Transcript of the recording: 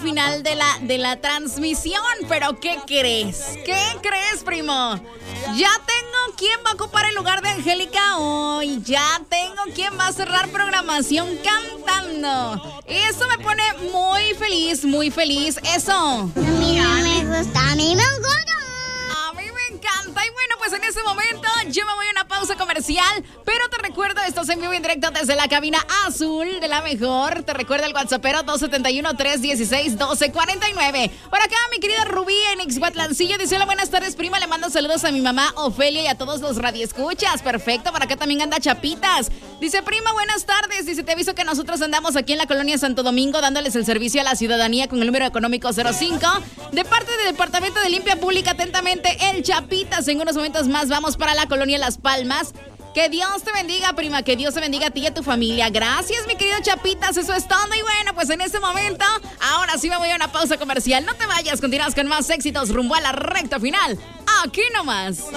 final de la transmisión. Pero ¿qué crees? ¿Qué crees, primo? Ya tengo quien va a ocupar el lugar de Angélica hoy. Ya tengo quien va a cerrar programación cantando. Eso me pone muy feliz, muy feliz. Eso. A mí no me gusta, a mí me gusta. A mí me encanta. Y bueno, pues en ese momento yo me voy a una pausa comercial. Pero te recuerdo, estás en vivo y en directo desde la cabina azul de La Mejor. Te recuerda el WhatsAppero 271-316-1249. Por acá, mi querida Rubí en Ixhuatlancillo dice: hola, buenas tardes, prima. Le mando saludos a mi mamá Ofelia y a todos los radioescuchas. Perfecto, por acá también anda Chapitas. Dice: prima, buenas tardes. Dice: te aviso que nosotros andamos aquí en la colonia Santo Domingo dándoles el servicio a la ciudadanía con el número económico 05. De parte del Departamento de Limpia Pública, atentamente, el Chapitas. En unos momentos más vamos para la colonia Las Palmas. Que Dios te bendiga, prima, que Dios te bendiga a ti y a tu familia. Gracias, mi querido Chapitas, eso es todo. Y bueno, pues en este momento, ahora sí me voy a una pausa comercial. No te vayas, continuamos con más éxitos rumbo a la recta final. Aquí nomás.